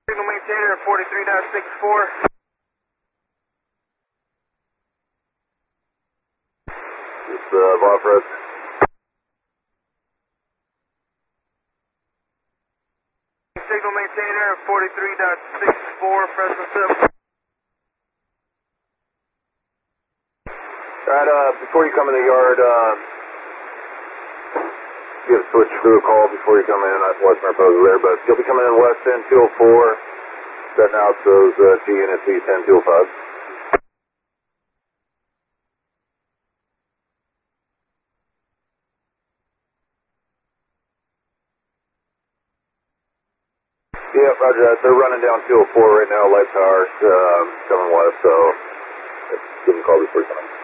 Signal maintainer 43.64. It's Barfred. Signal maintainer 43.64, Fresno City. Alright, before you come in the yard, give a switch crew a call before you come in. West Mariposa there, but you'll be coming in west 10-204, setting out those G units E10-205. Yeah, roger that. They're running down 204 right now, light towers, coming west, so give them a call before you come in.